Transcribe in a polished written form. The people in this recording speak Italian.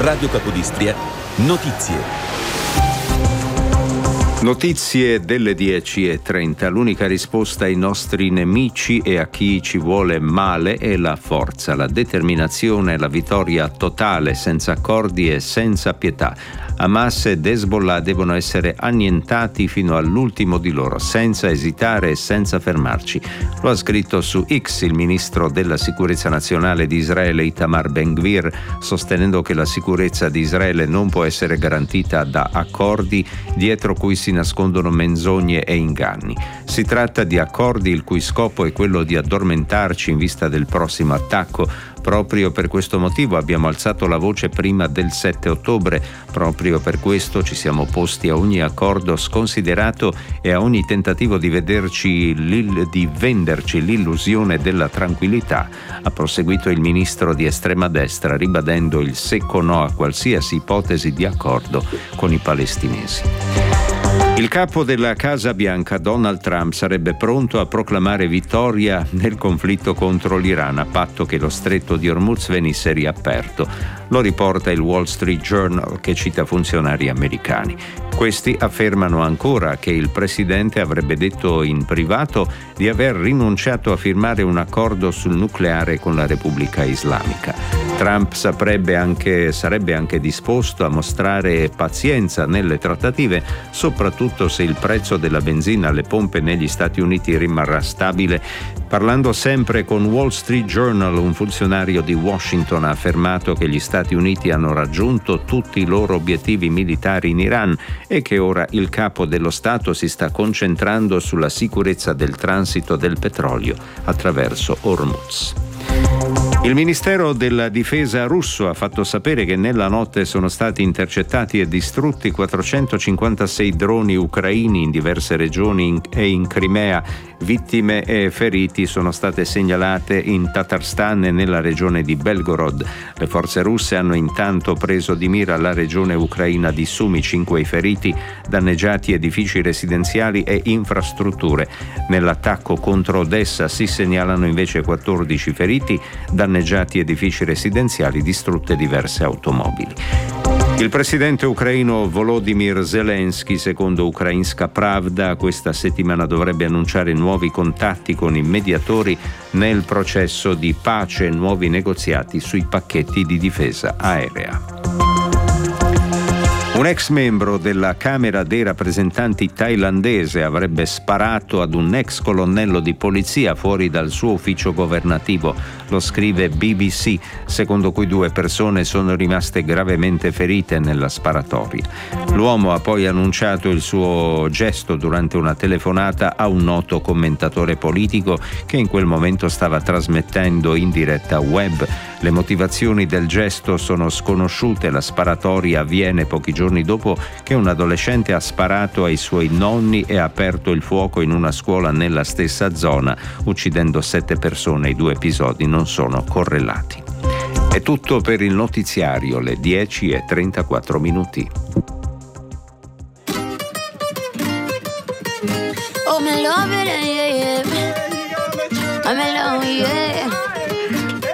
Radio Capodistria, notizie. Notizie delle 10:30. L'unica risposta ai nostri nemici e a chi ci vuole male è la forza, la determinazione e la vittoria totale, senza accordi e senza pietà. Hamas ed Hezbollah devono essere annientati fino all'ultimo di loro, senza esitare e senza fermarci. Lo ha scritto su X il ministro della sicurezza nazionale di Israele, Itamar Ben-Gvir, sostenendo che la sicurezza di Israele non può essere garantita da accordi dietro cui si nascondono menzogne e inganni. Si tratta di accordi il cui scopo è quello di addormentarci in vista del prossimo attacco. Proprio per questo motivo abbiamo alzato la voce prima del 7 ottobre. Proprio per questo ci siamo opposti a ogni accordo sconsiderato e a ogni tentativo di venderci l'illusione della tranquillità, ha proseguito il ministro di estrema destra, ribadendo il secco no a qualsiasi ipotesi di accordo con i palestinesi. Il capo della Casa Bianca, Donald Trump, sarebbe pronto a proclamare vittoria nel conflitto contro l'Iran, a patto che lo stretto di Hormuz venisse riaperto. Lo riporta il Wall Street Journal, che cita funzionari americani. Questi affermano ancora che il presidente avrebbe detto in privato di aver rinunciato a firmare un accordo sul nucleare con la Repubblica Islamica. Trump sarebbe anche disposto a mostrare pazienza nelle trattative, soprattutto se il prezzo della benzina alle pompe negli Stati Uniti rimarrà stabile. Parlando sempre con Wall Street Journal, un funzionario di Washington ha affermato che gli Stati Uniti hanno raggiunto tutti i loro obiettivi militari in Iran e che ora il capo dello Stato si sta concentrando sulla sicurezza del transito del petrolio attraverso Hormuz. Il Ministero della Difesa russo ha fatto sapere che nella notte sono stati intercettati e distrutti 456 droni ucraini in diverse regioni e in Crimea. Vittime e feriti sono state segnalate in Tatarstan e nella regione di Belgorod. Le forze russe hanno intanto preso di mira la regione ucraina di Sumy, 5 feriti, danneggiati edifici residenziali e infrastrutture. Nell'attacco contro Odessa si segnalano invece 14 feriti, danneggiati edifici residenziali, distrutte diverse automobili. Il presidente ucraino Volodymyr Zelensky, secondo Ukrainska Pravda, questa settimana dovrebbe annunciare nuovi contatti con i mediatori nel processo di pace e nuovi negoziati sui pacchetti di difesa aerea. Un ex membro della Camera dei rappresentanti thailandese avrebbe sparato ad un ex colonnello di polizia fuori dal suo ufficio governativo, lo scrive BBC, secondo cui 2 persone sono rimaste gravemente ferite nella sparatoria. L'uomo ha poi annunciato il suo gesto durante una telefonata a un noto commentatore politico che in quel momento stava trasmettendo in diretta web. Le motivazioni del gesto sono sconosciute. La sparatoria avviene pochi giorni dopo che un adolescente ha sparato ai suoi nonni e ha aperto il fuoco in una scuola nella stessa zona, uccidendo 7 persone. I 2 episodi non sono correlati. È tutto per il notiziario, le 10:34. Oh, me love it, yeah, yeah. I'm alone, yeah.